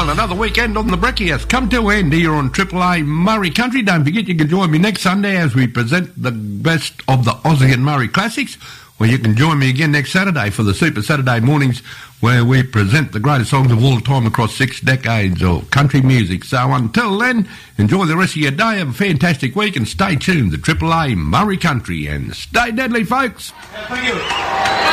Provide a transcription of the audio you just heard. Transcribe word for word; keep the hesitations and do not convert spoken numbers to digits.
Well, another weekend on the Brekkie has come to an end here on Triple A Murray Country. Don't forget you can join me next Sunday as we present the best of the Aussie and Murray classics. Well, you can join me again next Saturday for the Super Saturday mornings where we present the greatest songs of all time across six decades of country music. So until then, enjoy the rest of your day, have a fantastic week, and stay tuned to Triple A Murray Country. And stay deadly, folks. Yeah, thank you.